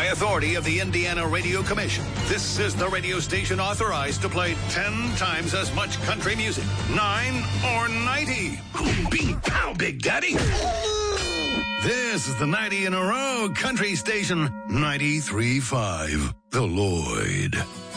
authority of the Indiana Radio Commission, this is the radio station authorized to play 10 times as much country music. 9 or 90. Bing, pow, Big Daddy. This is the 90 in a row country station, 93.5, The Lloyd.